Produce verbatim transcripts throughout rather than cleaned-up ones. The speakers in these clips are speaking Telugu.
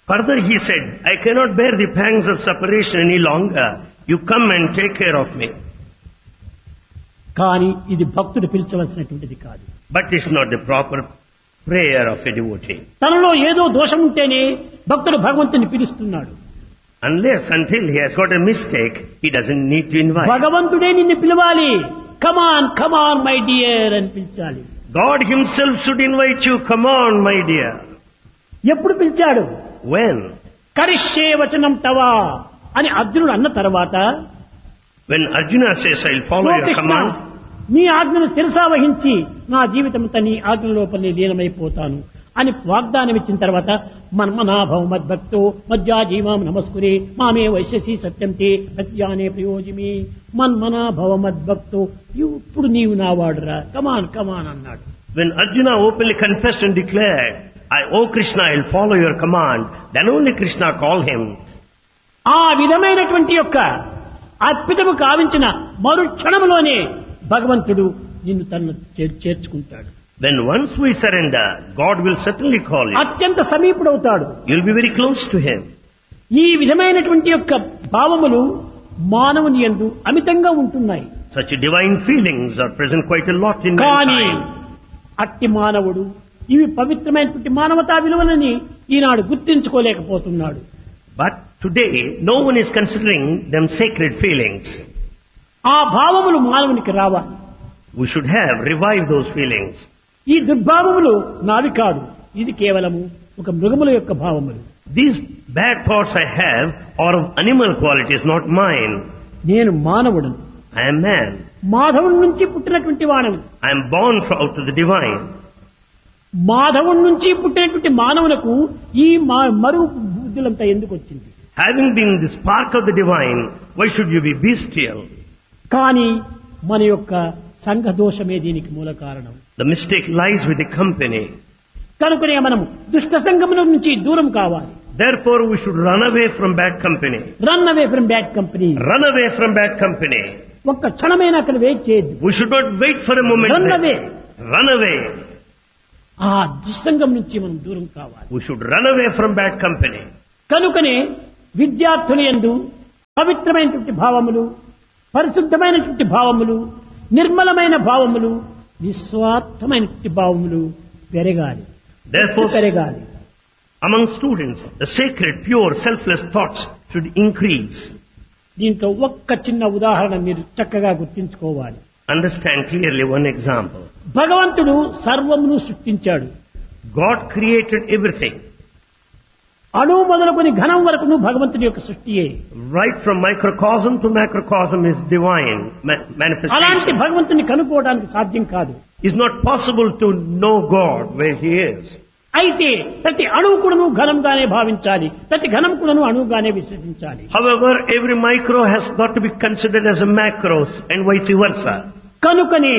Further he said, I cannot bear the pangs of separation any longer. You come and take care of me. కానీ ఇది భక్తుడు పిలిచవలసినటువంటిది కాదు. But it's not the proper prayer of a devotee. తనలో ఏదో దోషం ఉంటేనే భక్తుడు భగవంతుని పిలుస్తున్నాడు. Unless until he has got a mistake, he doesn't need to invite. భగవంతుడే నిన్ను పిలవాలి. కమాన్ కమాన్ మై డియర్ అని పిలిచాలి. God himself should invite you. Come on, my dear. ఎప్పుడు పిలిచాడు? When? కరిష్యే వచనం తవా అని అర్జునుడు అన్న తర్వాత, When Arjuna says, I'll follow "oh your Krishna, command. నీ ఆజ్ఞను శిరసా వహించి నా జీవితంతో నీ ఆజ్ఞ లోపలనే లీనమైపోతాను అని వాగ్దానం ఇచ్చిన తర్వాత, మన్మనాభవ మద్భక్తో మజ్జాజీమాం నమస్కురే మామే వైశ్యసి సత్యంతే ప్రత్యానే ప్రయోజమి. మన్మనాభవ మద్భక్తో, ఇప్పుడు నీవు నా వాడురా, కమాన్ కమాన్ అన్నాడు. When Arjuna openly confessed and declared, I, oh Krishna, I'll follow your command, then only Krishna called him. ఆ విధమైనటువంటి యొక్క అద్భుతము కావించిన మరు క్షణంలోనే భగవంతుడు నిన్ను తన చేర్చుకుంటాడు. When once we surrender, God will certainly call you. అత్యంత సమీపుడవుతాడు. You'll be very close to him. ఈ విధమైనటువంటి యొక్క భావములు మానవుని యందు అమితంగా ఉంటున్నాయి. Such divine feelings are present quite a lot in కానీ mankind. అట్టి మానవుడు ఇవి పవిత్రమైనటువంటి మానవతా విలువలని ఈనాడు గుర్తించుకోలేకపోతున్నాడు. But today, no one is considering them sacred feelings. ఆ భావములు మానవునికి రావాలి. We should have revived those feelings. ఈ దుర్భావములు నావి కాదు, ఇది కేవలము ఒక మృగముల యొక్క భావములు. These bad thoughts I have are of animal qualities, not mine. నేను మానవుడను, I am man. మాధవుడి నుంచి పుట్టినటువంటి వాడను. I am born out of the divine. మాధవుడి నుంచి పుట్టినటువంటి మానవులకు ఈ మరు బుద్ధులంతా ఎందుకు వచ్చింది? Having been the spark of the divine, why should you be bestial? కానీ మన యొక్క సంఘ దోషమే దీనికి మూల కారణం. The mistake lies with the company. కనుకనే మనం దుష్ట సంఘముల నుంచి దూరం కావాలి. Therefore we should run away from bad company. Run away from bad company. Run away from bad company. ఒక్క క్షణమైనా అక్కడ వెయిట్ చేయొద్దు. We should not wait for a moment. Run away. Run away. ఆ దుస్సంగం నుంచి మనం దూరం కావాలి. We should run away from bad company. కనుకనే విద్యార్థుల యందు పవిత్రమైనటువంటి భావములు, పరిశుద్ధమైనటువంటి భావములు, నిర్మలమైన భావములు, నిస్వార్థమైనటువంటి భావములు పెరగాలి. Therefore, పెరగాలి. among students, the sacred, pure, selfless thoughts should increase. దీంట్లో ఒక్క చిన్న ఉదాహరణ మీరు చక్కగా గుర్తించుకోవాలి. Understand clearly one example. భగవంతుడు సర్వమును సృష్టించాడు. God created everything. అణువు మొదలుకొని ఘనం వరకును భగవంతుడి యొక్క సృష్టియే. Right from microcosm to macrocosm is divine ma- అలాంటి manifestation. భగవంతుని కనుక్కోవడానికి సాధ్యం కాదు. It's not possible to know God where He is. అయితే ప్రతి అణువు కూడాను ఘనంగానే భావించాలి, ప్రతి ఘనం కూడాను అణువుగానే విశ్వసించాలి. However, every micro has got to be considered as a macro and vice versa. కనుకనే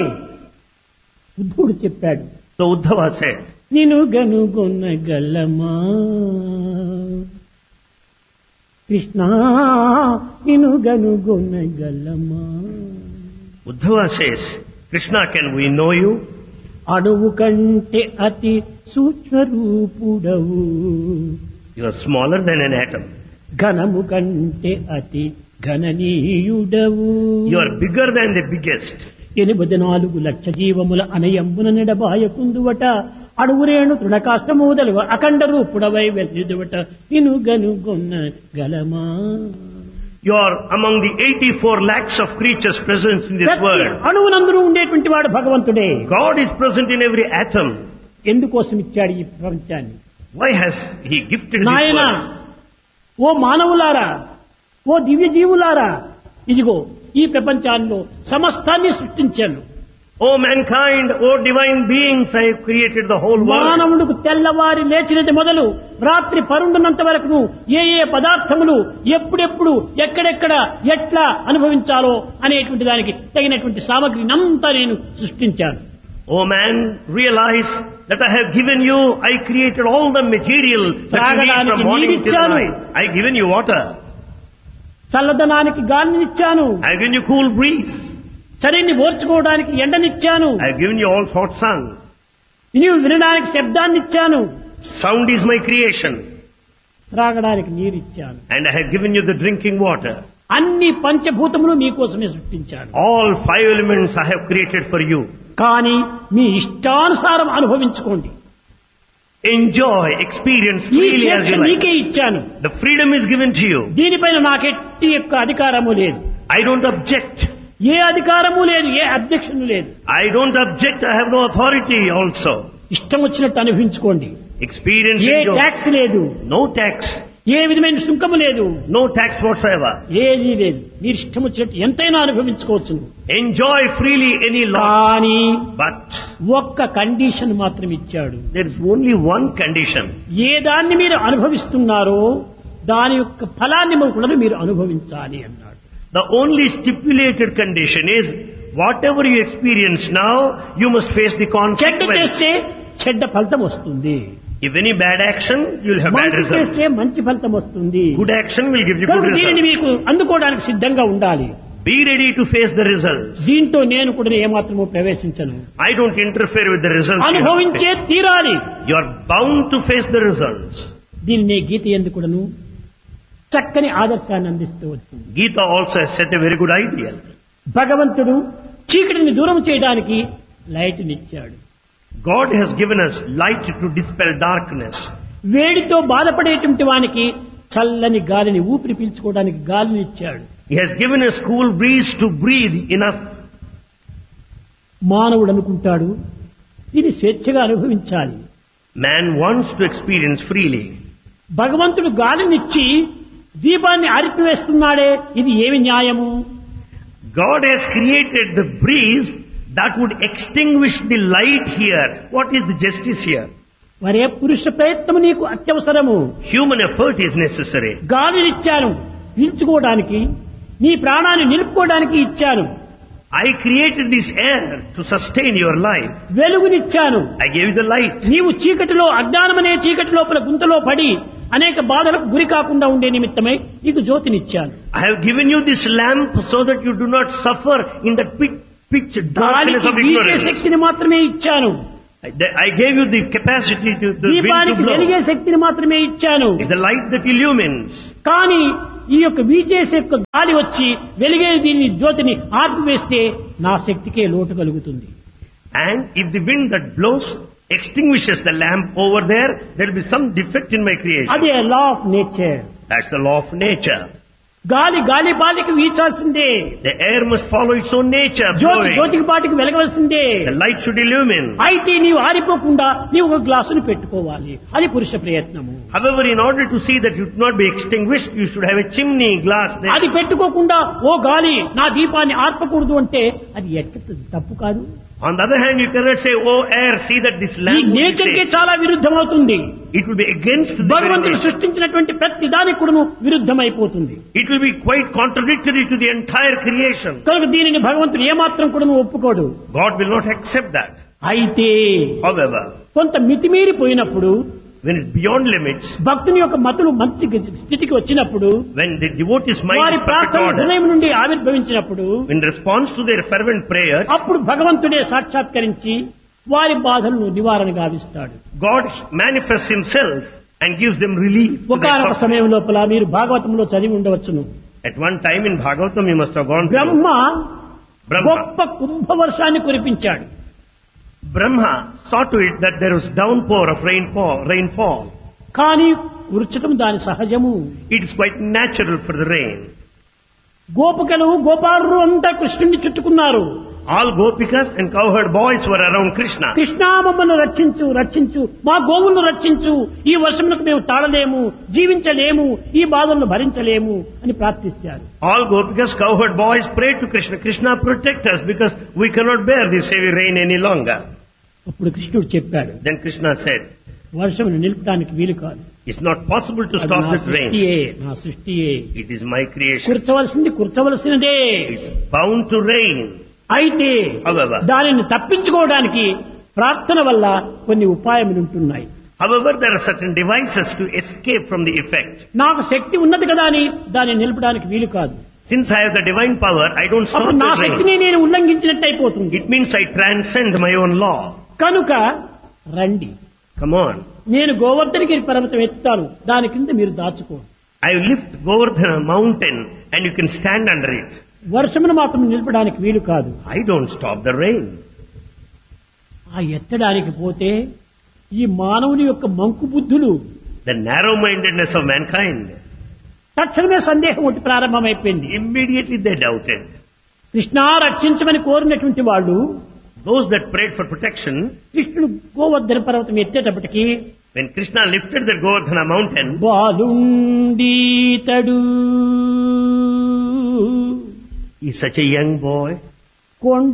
ఉద్ధవుడు చెప్పాడు, So Uddhava said, నిన్ను గనుగొనగలమా కృష్ణ, నిన్ను గనుగొనగలమా. Uddhava says, Krishna, can we know you? అణువు కంటే అతి సూక్ష్మరూపుడవు, You are smaller than an atom. ఘనము కంటే అతి ఘననీయుడవు. You are bigger than the biggest. ఎనిమిది నాలుగు లక్ష జీవముల అనయంబున నిడబాయకుందువట, అడుగురేణు తృణకాష్టమూదలు అఖండ రూపుడవై వెలుదువట, నిను గనుగొన్న గలమా. You are among the eighty-four lakhs of creatures present in this world. అణువునందరూ ఉండేటువంటి వాడు భగవంతుడే. God is present in every atom. ఎందుకోసం ఇచ్చాడు ఈ ప్రపంచాన్ని? Why has He gifted this నాయన, world? ఓ మానవులారా, ఓ దివ్య జీవులారా, ఇదిగో ఈ ప్రపంచాల్లో సమస్తాన్ని సృష్టించాను. O mankind, O divine beings, I have created the whole world. మానవుడికి తెల్లవారి లేచినది మొదలు రాత్రి పరుండున్నంత వరకు ఏ ఏ పదార్థములు ఎప్పుడెప్పుడు ఎక్కడెక్కడ ఎట్లా అనుభవించాలో అనేటువంటి దానికి తగినటువంటి సామగ్రిని అంతా నేను సృష్టించాను. O man, realize that I have given you, I created all the material that you need from morning till night. I have given you water. చల్లదనానికి గాలినిచ్చాను. I have given you cool breeze. చలిని ఓర్చుకోవడానికి ఎండనిచ్చాను. I have given you all hot sun. నీవు వినడానికి శబ్దాన్నిచ్చాను. Sound is my creation. త్రాగడానికి నీరు ఇచ్చాను. And I have given you the drinking water. అన్ని పంచభూతములు మీకోసమే సృష్టించాను. All five elements I have created for you. కానీ మీ ఇష్టానుసారం అనుభవించుకోండి. Enjoy, experience ఈ freely as శిక్ష you like. నీకే ఇచ్చాను. The freedom is given to you. దీనిపైన నాకెట్టి యొక్క అధికారము లేదు. I don't object. ఏ అధికారము లేదు, ఏ అబ్జెక్షన్ లేదు. I don't object. I have no authority also. ఇష్టం వచ్చినట్టు అనుభవించుకోండి. Experience ఏ enjoy. ట్యాక్స్ లేదు, No tax. ఏ విధమైన సుంకము లేదు, No tax whatsoever. ఏదీ లేదు. మీరు ఇష్టం వచ్చినట్టు ఎంతైనా అనుభవించుకోవచ్చు. Enjoy freely any law. కానీ But ఒక్క కండిషన్ మాత్రం ఇచ్చాడు. there is only one condition. ఏ దాన్ని మీరు అనుభవిస్తున్నారో దాని యొక్క ఫలాన్ని కూడా మీరు అనుభవించాలి అన్నాడు. The only stipulated condition is whatever you experience now, you must face the చెడ్డ consequence. చేస్తే చెడ్డ ఫలితం వస్తుంది, If any bad action, you will have bad మంచి result. చేస్తే మంచి ఫలితం వస్తుంది. Good action will give you good కనుక దీనిని result. మీకు అందుకోవడానికి సిద్ధంగా ఉండాలి. Be ready to face the results. దీంతో నేను కూడా ఏమాత్రమూ ప్రవేశించను. I don't interfere with the results. you have to అనుభవించే face. తీరాలి. You are bound to face the results. దీనినే గీత ఎందుకును చక్కని ఆదర్శాన్ని అందిస్తూ వచ్చింది. Gita also has set a very good idea. భగవంతుడు చీకటిని దూరం చేయడానికి లైట్ని ఇచ్చాడు. God has given us light to dispel darkness. వేడితో బాధపడేటువంటి వానికి చల్లని గాలిని ఊపిరి పీల్చుకోవడానికి గాలిని ఇచ్చాడు. He has given us cool breeze to breathe enough. మానవుడు అనుకుంటాడు ఇది స్వేచ్ఛగా అనుభవించాలి. Man wants to experience freely. భగవంతుడు గాలినిచ్చి దీపాన్ని ఆరిపివేస్తున్నాడే, ఇది ఏమి న్యాయము? God has created the breeze that would extinguish the light here. What is the justice here? మరే పురుష ప్రయత్నం నీకు అత్యవసరము. Human effort is necessary. గాలినిచ్చాను పీల్చుకోవడానికి, నీ ప్రాణాన్ని నిలుపుకోవడానికి ఇచ్చాను. I created this air to sustain your life. వెలుగునిచ్చాను. I gave you the light. నీవు చీకటిలో అజ్ఞానమనే చీకటి లోపల గుంతలో పడి అనేక బాధలకు గురి కాకుండా ఉండే నిమిత్తమై నీకు జ్యోతినిచ్చాను. I have given you this lamp so that you do not suffer in the pitch, pitch darkness గాలికి of వీచే ignorance. శక్తిని మాత్రమే ఇచ్చాను. I I gave you the capacity to the wind to దీపానికి వెలిగే blow. శక్తిని మాత్రమే ఇచ్చాను. It's the light that illumines. కానీ ఈ యొక్క వీచేసే యొక్క గాలి వచ్చి వెలిగే దీన్ని జ్యోతిని ఆర్పివేస్తే నా శక్తికే లోటు కలుగుతుంది. And if the wind that blows extinguishes the lamp over there, there will be some defect in my creation. అదే law of nature. That's the law of nature. గాలి గాలి బాటికి వీచాల్సిందే, The air must follow its own nature, Jyothi blowing. జ్యోతికి బాటికి వెలగవలసిందే. The light should illumine. అయితే నీవు ఆరిపోకుండా నీవు ఒక గ్లాసును పెట్టుకోవాలి, అది పురుష ప్రయత్నము. However, in order to see that you do not be extinguished, you should have a chimney glass there. అది పెట్టుకోకుండా ఓ గాలి నా దీపాన్ని ఆర్పకూడదు అంటే అది ఎట్ట తప్పు కాదు. On the other hand, you cannot say, oh air, see that this ఈ lamp would be nature K safe. చాలా విరుద్ధమవుతుంది. It will be against the very భగవంతుడు nature. సృష్టించినటువంటి ప్రతి దానికి కూడాను విరుద్ధమైపోతుంది. It will be quite contradictory to the entire creation. కనుక దీనిని భగవంతుడు ఏమాత్రం కూడాను ఒప్పుకోడు. God will not accept that. అయితే However, కొంత మితిమీరిపోయినప్పుడు, when it's beyond limits, భక్తుని యొక్క మతులు మంచి స్థితికి వచ్చినప్పుడు, when the devotee's mind వారి is perfect ప్రార్థన order, హృదయం నుండి ఆవిర్భవించినప్పుడు in response to their fervent prayer, అప్పుడు భగవంతుడే సాక్షాత్కరించి వారి బాధలను నివారణ గావిస్తాడు. God manifests himself and gives them relief. to their ఒకనొక suffering. సమయం లోపల మీరు భాగవతంలో చదివి ఉండవచ్చును. At one time in Bhagavatam, you must have gone Brahma through. Brahma, గొప్ప కుంభవర్షాన్ని కురిపించాడు. Brahma saw to it that there was downpour of rainfall. rainfall. కానీ కుర్చటం దాని సహజము. It is quite natural for the rain. గోపికలు గోపాలు అంతా కృష్ణుడిని చుట్టుకున్నారు. All gopikas and cowherd boys were around Krishna. Krishna మమ్మల్ని రక్షించు రక్షించు, మా గోవులను రక్షించు, ఈ వర్షములకు మేము తాళలేము, జీవించలేము, ఈ బాధలను భరించలేము అని ప్రార్థించారు. All gopikas, cowherd boys prayed to Krishna, Krishna protect us because we cannot bear this heavy rain any longer. అప్పుడు కృష్ణుడు చెప్పాడు, Then Krishna said, వర్షమును నిలుపడానికి వీలు కాదు, it's not possible to అది stop నా this rain. సృష్టియే, నా సృష్టియే, It is my creation. కుర్చవలసింది కుర్చవలసినదే. It's bound to rain. అయితే However, దానిని తప్పించుకోవడానికి ప్రార్థన వల్ల కొన్ని ఉపాయములు ఉంటున్నాయి. however, there are certain devices to escape from the effect. నాకు శక్తి ఉన్నది కదా అని దానిని నిలపడానికి వీలు కాదు. Since I have the divine power, I don't stop అప్పుడు నా the rain. శక్తిని నేను ఉల్లంఘించినట్టు అయిపోతుంది. It means I transcend my own law. కనుక రండి, Come on. నేను గోవర్ధనగిరి పర్వతం ఎత్తుతాను, దాని కింద మీరు దాచుకోండి. I will lift Govardhana mountain and you can stand under it. వర్షమును మాత్రం నిలపడానికి వీలు కాదు. I don't stop the rain. ఆ ఎత్తడానికి పోతే ఈ మానవుని యొక్క మంకు బుద్ధులు, The narrow-mindedness of mankind. తక్షణమే సందేహం ఒకటి ప్రారంభమైపోయింది. Immediately they doubted. కృష్ణ రక్షించమని కోరినటువంటి వాళ్ళు, Those that prayed for protection, కృష్ణుడు గోవర్ధన పర్వతం ఎత్తేటప్పటికి when Krishna lifted the Govardhana mountain, బాలుండీతడు, he's such a young boy. కొండ